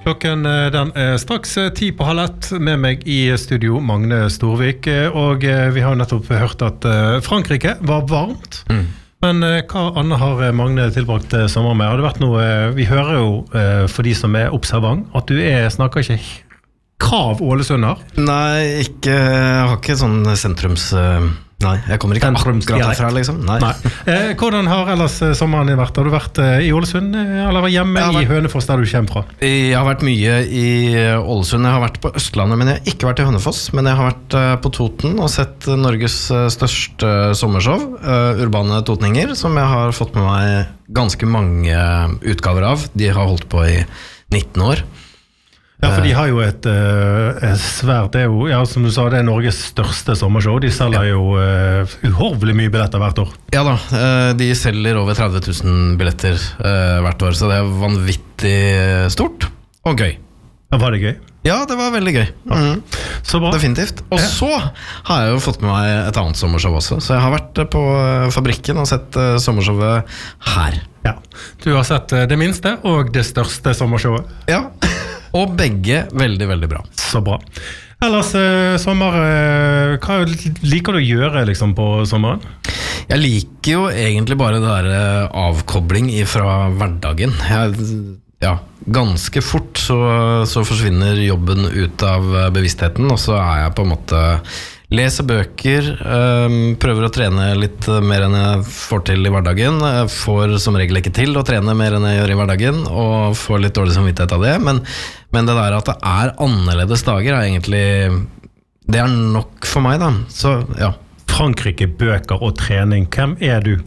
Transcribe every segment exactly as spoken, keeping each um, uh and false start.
Klokken den er straks ti på halv ett med meg i studio, Magne Storvik, og vi har nettopp hørt at Frankrike var varmt, mm. men hva annet har Magne tilbrakt sommer med? Har det vært noe, vi hører jo for de som er observant, at du er, snakker ikke krav Ålesunder? Nei, ikke, jeg har ikke sånn sentrums... Nei, jeg kommer ikke akkurat herfra, liksom. Nei. Nei. Eh, hvordan har ellers sommeren din vært? Har du vært eh, i Ålesund, eller hjemme vært, i Hønefoss, der du kommer fra? Jeg har vært mye i Ålesund. Jeg har vært på Østlandet, men jeg har ikke vært i Hønefoss. Men jeg har vært eh, på Toten og sett Norges største sommershow, eh, Urbane Totninger, som jeg har fått med meg ganske mange utgaver av. De har holdt på i nitten år. Ja, for de har jo et, uh, et svært, det er jo, ja, som du sa, det er Norges største sommershow. De selger ja. jo uh, uhorvelig mye billetter hvert år. Ja da, uh, de selger over tretti tusen billetter uh, hvert år, så det er vanvittig stort og gøy. Ja, var det gøy? Ja, det var veldig gøy. Mm. Så bra. Definitivt. Og ja. så har jeg jo fått med meg et annet sommershow også, så jeg har vært på Fabrikken og sett uh, sommershovet her. Ja, du har sett uh, det minste og det største sommershowet. Ja, og begge veldig, veldig bra. Så bra. Ellers, eh, sommer, eh, hva liker du å gjøre liksom, på sommeren? Jeg liker jo egentlig bare det der eh, avkobling fra hverdagen. Jeg, ja, ganske fort så, så forsvinner jobben ut av bevisstheten, og så er jeg på en måte... Leser bøker, prøver å trene litt mer enn jeg får til i hverdagen. Jeg får som regel ikke til å trene mer enn jeg gjør i hverdagen, og får litt dårlig samvittighet av det. Men, men det der at det er annerledes dager er egentlig, det er nok for meg da. Så, ja. Frankrike, bøker og trening, hvem er du?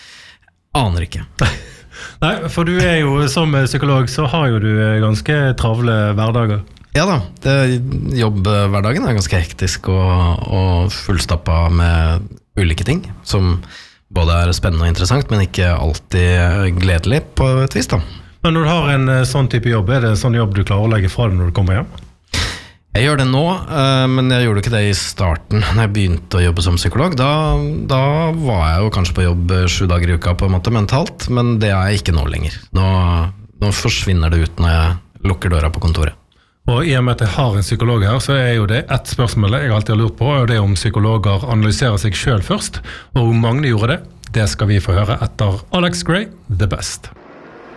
Aner ikke. Nei, for du er jo, som psykolog, så har jo du ganske travle hverdager. Ja da, det, jobbhverdagen er ganske hektisk og, og fullstappa med ulike ting, som både er spennende og interessant, men ikke alltid gledelig på et vis da. Men når du har en sånn type jobb, er det en sånn jobb du klarer å legge fra deg når du kommer hjem? Jeg gjør det nå, men jeg gjorde ikke det i starten. Når jeg begynte å jobbe som psykolog, da, da var jeg jo kanskje på jobb sju dager i uka på en måte mentalt, men det er jeg ikke nå lenger. Nå, nå forsvinner det ut når jeg lukker døra på kontoret. Og i og med at jeg har en psykolog her, så er jo det et spørsmål jeg alltid har lurt på, og det er om psykologer analyserer seg selv først, og om Magne gjorde det, det skal vi få høre etter Alex Gray, The Best.